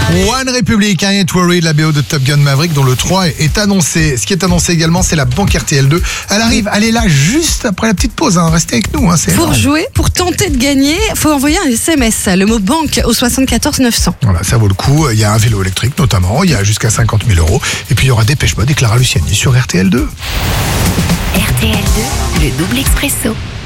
One Republic, I Ain't Worried, la BO de Top Gun Maverick, dont le 3 est annoncé. Ce qui est annoncé également, c'est la banque RTL2. Elle est là juste après la petite pause. Restez avec nous. Pour jouer, pour tenter de gagner, il faut envoyer un SMS, le mot banque au 74 900. Voilà, ça vaut le coup. Il y a un vélo électrique notamment. Il y a jusqu'à 50 000 €. Et puis il y aura Dépêche Mode et Clara Luciani sur RTL2. RTL2, le double expresso.